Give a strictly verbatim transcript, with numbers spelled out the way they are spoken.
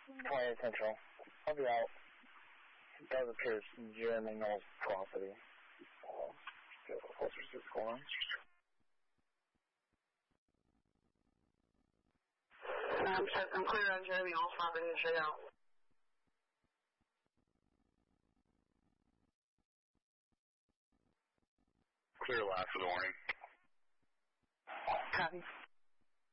twenty Central. I'll be out. It does appear it's Jeremy Knowles' property. Uh, get a little closer to what's going on. I'm, I'm clear on Jeremy Knowles' property to straight out. Clear last for the warning. Copy.